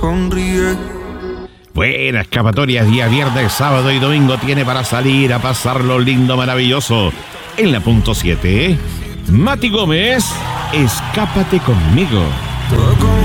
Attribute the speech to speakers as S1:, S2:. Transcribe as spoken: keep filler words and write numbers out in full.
S1: Sonríe.
S2: Buena escapatoria, día viernes, sábado y domingo tiene para salir a pasarlo lindo, maravilloso. En la punto siete, Mati Gómez, escápate conmigo.